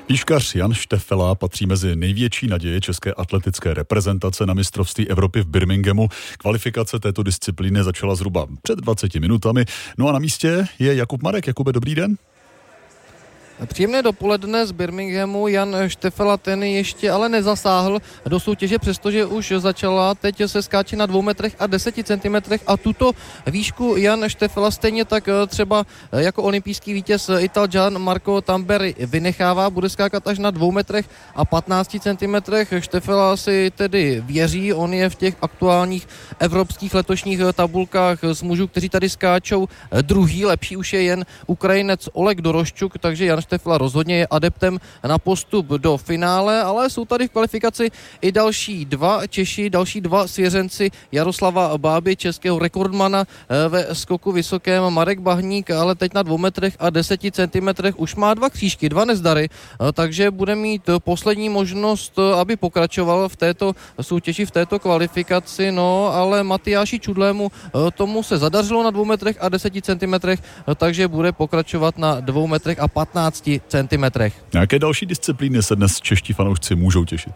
Výškař Jan Štefela patří mezi největší naděje české atletické reprezentace na mistrovství Evropy v Birminghamu. Kvalifikace této disciplíny začala zhruba před 20 minutami. No a na místě je Jakub Marek. Jakube, dobrý den. Příjemné dopoledne z Birminghamu. Jan Štefela, ten ještě ale nezasáhl do soutěže, přestože už začala. Teď se skáče na 2 metrech a 10 centimetrech a tuto výšku Jan Štefela stejně tak třeba jako olympijský vítěz Ital Gian Marco Tamberi vynechává. Bude skákat až na 2 metrech a 15 centimetrech. Štefela si tedy věří, on je v těch aktuálních evropských letošních tabulkách z mužů, kteří tady skáčou druhý, lepší už je jen Ukrajinec Oleg Doroščuk, takže Jan Štefela rozhodně je adeptem na postup do finále, ale jsou tady v kvalifikaci i další dva Češi, další dva svěřenci Jaroslava Báby, českého rekordmana ve skoku vysokém. Marek Bahník ale teď na 2 metrech a 10 centimetrech už má 2 křížky, 2 nezdary, takže bude mít poslední možnost, aby pokračoval v této soutěži, v této kvalifikaci, no ale Matyáši Čudlému tomu se zadařilo na 2 metrech a 10 centimetrech, takže bude pokračovat na 2 metrech a 15 centimetrech. Jaké další disciplíny se dnes čeští fanoušci můžou těšit?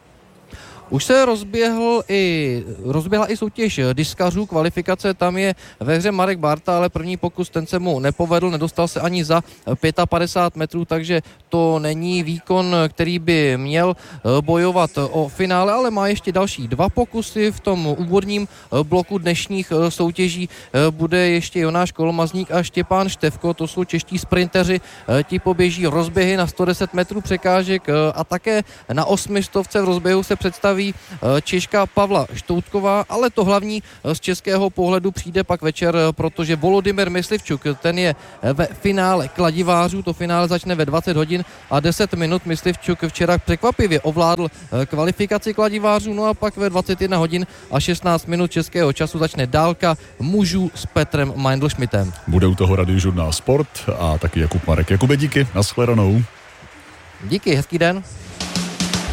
Už se rozběhla i soutěž diskařů, kvalifikace, tam je ve hře Marek Barta, ale první pokus ten se mu nepovedl, nedostal se ani za 55 metrů, takže to není výkon, který by měl bojovat o finále, ale má ještě další 2 pokusy v tom úvodním bloku dnešních soutěží. Bude ještě Jonáš Kolomazník a Štěpán Števko, to jsou čeští sprinteři, ti poběží rozběhy na 110 metrů překážek a také na 800 v rozběhu se představí Češka Pavla Štoutková, ale to hlavní z českého pohledu přijde pak večer, protože Volodymyr Myslivčuk, ten je ve finále kladivářů, to finále začne ve 20 hodin a 10 minut. Myslivčuk včera překvapivě ovládl kvalifikaci kladivářů, no a pak ve 21 hodin a 16 minut českého času začne dálka mužů s Petrem Meindl-Schmidtem. Bude u toho Radiožurnál Sport a taky Jakub Marek. Jakube, díky, nashledanou. Díky, hezký den.